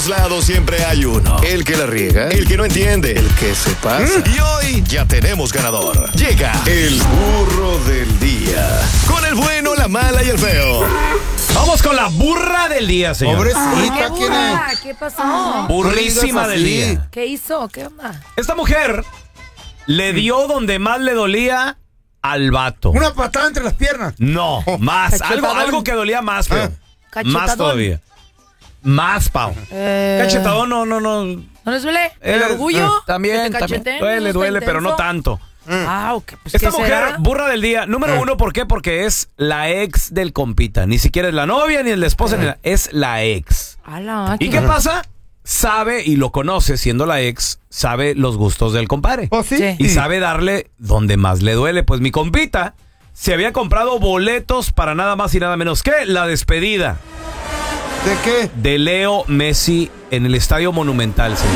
Lados siempre hay uno. El que la riega, el que no entiende, el que se pasa. Y hoy ya tenemos ganador. Llega el burro del día. Con el bueno, la mala y el feo. Vamos con la burra del día, señor. Pobrecita, ¿quién es? ¿Qué pasó? Burrísima del día. ¿Qué hizo? ¿Qué onda? Esta mujer le dio donde más le dolía al vato. Una patada entre las piernas. No, más. Algo que dolía más, feo. Más todavía. Más, Pau. Cachetadón, no. ¿No les duele? ¿El orgullo? También. Duele, pero no tanto. Ok. Pues, esta mujer, burra del día, número uno, ¿por qué? Porque es la ex del compita. Ni siquiera es la novia, ni es la esposa, es la ex. ¿Y qué pasa? Sabe y lo conoce, siendo la ex, sabe los gustos del compadre. ¿Oh, sí? Y sabe darle donde más le duele. Pues mi compita se había comprado boletos para nada más y nada menos que la despedida. ¿De qué? De Leo Messi en el Estadio Monumental, señor.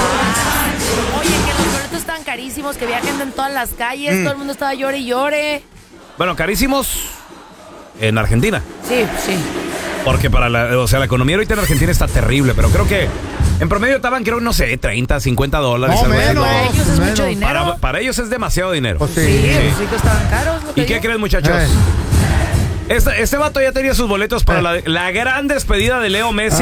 Oye, que los boletos están carísimos, que viajen en todas las calles, todo el mundo estaba llore y llore. Bueno, carísimos en Argentina. Sí. Porque la economía ahorita en Argentina está terrible, pero creo que en promedio estaban, no sé, $30, $50. No, menos. Para ellos es mucho dinero. Para ellos es demasiado dinero. Pues Sí, los hijos estaban caros. ¿Y qué creen, muchachos? Este vato ya tenía sus boletos para la gran despedida de Leo Messi,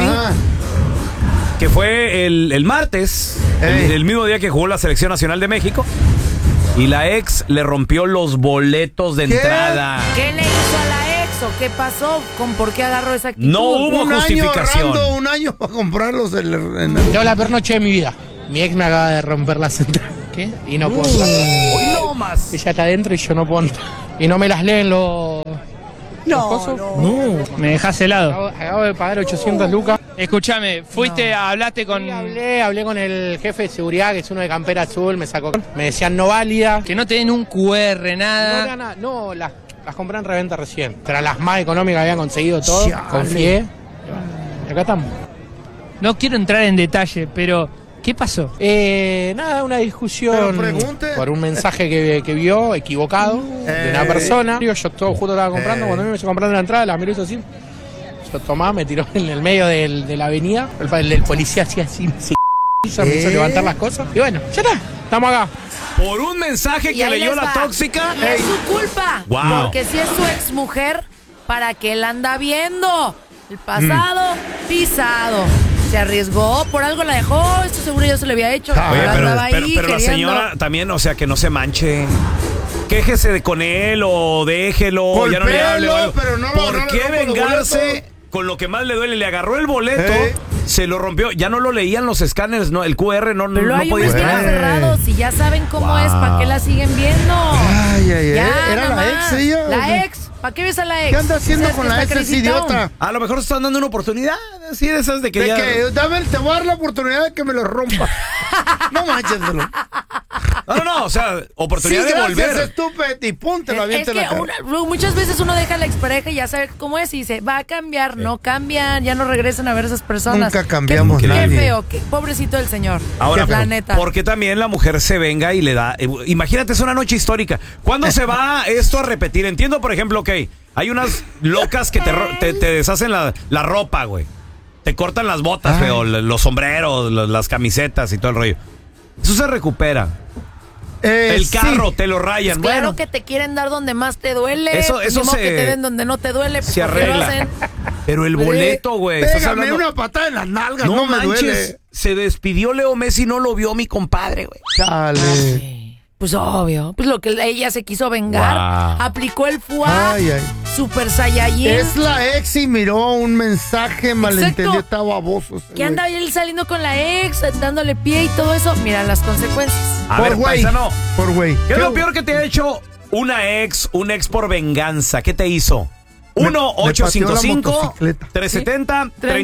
que fue el martes, el mismo día que jugó la Selección Nacional de México. Y la ex le rompió los boletos de entrada. ¿Qué le hizo a la ex o qué pasó? ¿Por qué agarró esa actitud? No hubo justificación. Un año para comprarlos. Yo la peor noche de mi vida. Mi ex me acaba de romper la central. ¿Qué? Y no puedo entrar. No más. Ella está adentro y yo no puedo entrar. Y no me las leen los... No. Me dejas helado. Acabo de pagar 800 lucas. Escúchame, hablaste con... Sí, hablé con el jefe de seguridad, que es uno de campera azul, me sacó. Me decían no válida. Que no te den un QR, nada. No, las compré en reventa recién. Pero las más económicas habían conseguido todo. Confié. Y acá estamos. No quiero entrar en detalle, pero ¿qué pasó? Nada, una discusión por un mensaje que vio equivocado de una persona. Yo todo justo estaba comprando, cuando me hizo comprando la entrada, la miró y hizo así. Yo tomaba, me tiró en el medio de la avenida. El policía hacía así, me hizo levantar las cosas. Y bueno, ya está, estamos acá. Por un mensaje que leyó la tóxica. Y es su culpa. Wow. Porque si es su exmujer, ¿para qué la anda viendo? El pasado pisado. Se arriesgó, por algo la dejó, esto seguro ya se le había hecho. Oye, pero la señora también, o sea, que no se manche. Quéjese con él o déjelo, ya no le hable. ¿Por qué vengarse con lo que más le duele? Le agarró el boleto, se lo rompió, ya no lo leían los escáneres, no, el QR no podía estar cerrado. Si ya saben cómo es, ¿para qué la siguen viendo? ¿Era la ex ella? La ex. ¿Para qué ves a la ex? ¿Qué anda haciendo con la ex, ese idiota? A lo mejor están dando una oportunidad, así de esas de que ya... te voy a dar la oportunidad de que me lo rompa. No manches. No, o sea, oportunidad de volver. Gracias, estúpido, y póntelo, aviente la cara. Muchas veces uno deja a la expareja y ya sabe cómo es y dice, va a cambiar, no cambian, ya no regresan a ver a esas personas. Nunca cambiamos Qué feo, pobrecito del señor. Ahora, la neta. porque también la mujer se venga y le da... imagínate, es una noche histórica. ¿Cuándo se va esto a repetir? Entiendo, por ejemplo, hay unas locas que te deshacen la ropa, güey. Te cortan las botas, feo, los sombreros, las camisetas y todo el rollo. Eso se recupera. El carro te lo rayan. Pues claro que te quieren dar donde más te duele. Eso que te den donde no te duele. Se arregla. Pero el boleto, güey. Pégame una patada en las nalgas, no me duele. Se despidió Leo Messi, no lo vio mi compadre, güey. Chale. Pues obvio. Pues lo que ella se quiso vengar. Wow. Aplicó el fuá. Super Saiyajin. Es la ex y miró un mensaje malentendido. Estaba baboso. Que anda él saliendo con la ex, dándole pie y todo eso. Mira las consecuencias. Por güey. ¿Qué es lo peor que te ha hecho un ex por venganza? ¿Qué te hizo? 1-855-370-3100.